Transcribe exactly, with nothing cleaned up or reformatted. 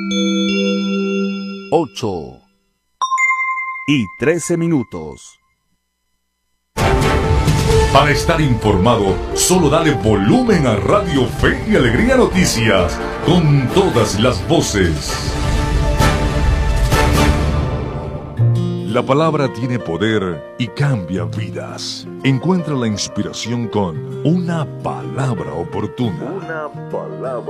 ocho y trece minutos. Para estar informado, solo dale volumen a Radio Fe y Alegría Noticias, con todas las voces. La palabra tiene poder y cambia vidas. Encuentra la inspiración con una palabra oportuna. Una palabra